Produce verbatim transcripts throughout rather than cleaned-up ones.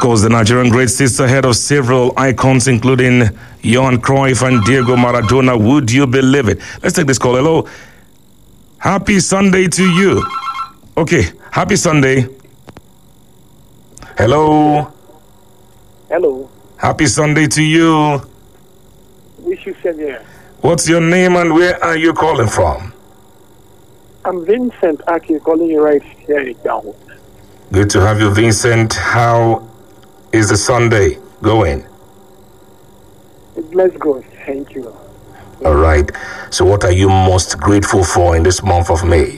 course, the Nigerian great sits ahead of several icons, including Johan Cruyff and Diego Maradona. Would you believe it? Let's take this call. Hello. Happy Sunday to you. Okay. Happy Sunday. Hello. Hello. Happy Sunday to you. Wish you same here. What's your name and where are you calling from? I'm Vincent Aki, calling you right here in Ghana. Good to have you, Vincent. How is the Sunday going? Let's go. Thank you. All right. So what are you most grateful for in this month of May?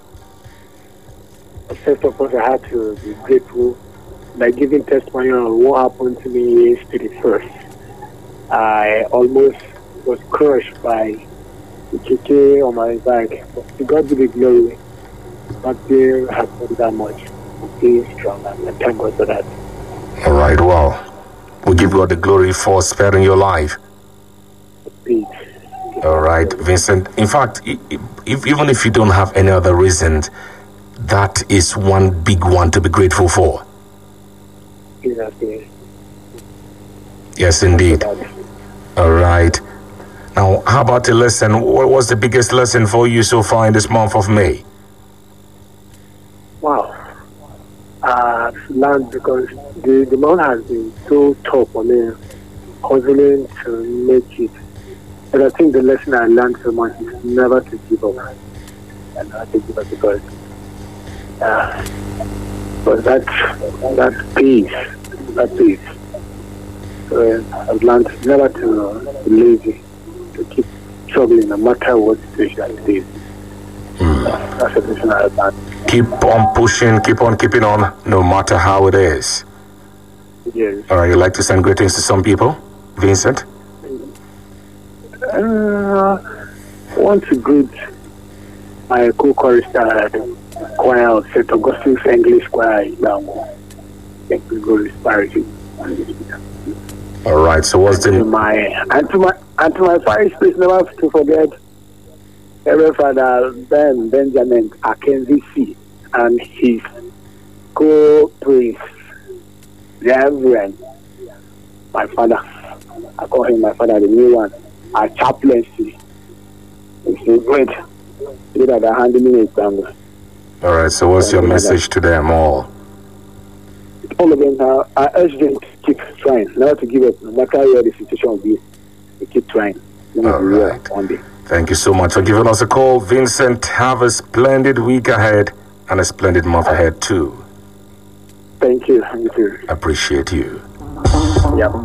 First of all, I had to be grateful by giving testimony on what happened to me yesterday first. I almost was crushed by the K K on my back. To God be the glory. Nothing happened that much. I'm feeling strong and I thank God for that. All right. Well, we give God the glory for sparing your life. Peace. All right, Vincent. In fact, if, even if you don't have any other reasons, that is one big one to be grateful for. Exactly. Yes, indeed. All right. Now, how about a lesson? What was the biggest lesson for you so far in this month of May? Wow. Uh, learned because the, the month has been so tough for me, hustling to make it. But I think the lesson I learned so much is never to give up. And never to give up because uh, but that, that peace, that peace. So I've learned never to be lazy, to keep struggling no matter what situation it is. Mm. That's the lesson I've learned. Keep on pushing, keep on keeping on, no matter how it is. Yes. All right, you'd like to send greetings to some people, Vincent? Uh, I want to greet my co-chorister at the choir of Saint Augustine's English Choir in Bango. Thank you, God inspire you. All right, so what's the... To my, and to my, and to my parish priest, never to forget Reverend Father Ben Benjamin Akenzi C and his co-priest, Reverend, my father. I call him my father, the new one. Our chaplaincy. It's a great leader that handling it. All right, so what's your message to them all? All of them, uh, I urge them to keep trying, never to give up, no matter where the situation will be. They keep trying. All right. One day. Thank you so much for giving us a call, Vincent. Have a splendid week ahead and a splendid month ahead, too. Thank you. Thank you. Appreciate you. Yeah.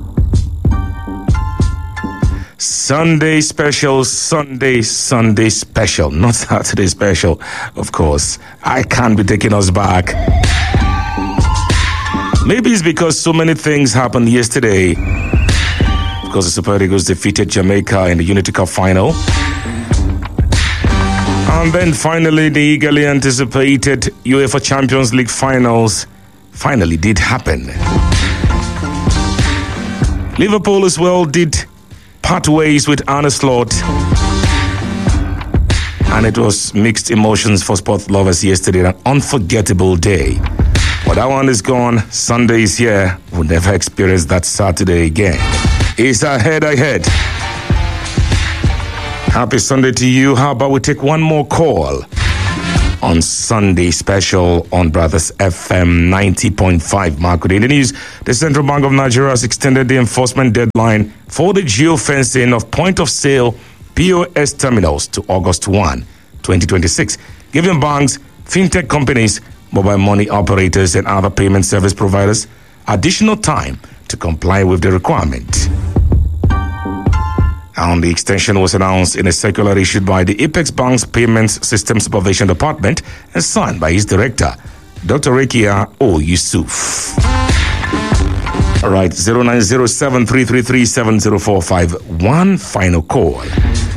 Sunday special, Sunday, Sunday special, not Saturday special, of course. I can't be taking us back. Maybe it's because so many things happened yesterday. Because the Super Eagles defeated Jamaica in the Unity Cup final. And then finally, the eagerly anticipated UEFA Champions League finals finally did happen. Liverpool as well did part ways with Arne Slot, and it was mixed emotions for sport lovers yesterday, an unforgettable day. But that one is gone. Sunday is here. We'll never experience that Saturday again. It's ahead ahead. Happy Sunday to you. How about we take one more call on Sunday special on Brothers F M ninety point five. Marco, in the news, the Central Bank of Nigeria has extended the enforcement deadline for the geofencing of point-of-sale P O S terminals to August first, twenty twenty-six, giving banks, fintech companies, mobile money operators, and other payment service providers additional time to comply with the requirement. And the extension was announced in a circular issued by the Apex Bank's Payments System Supervision Department and signed by its director, Doctor Rekia O. Yusuf. All right, zero nine zero seven three three three seven zero four five. One final call.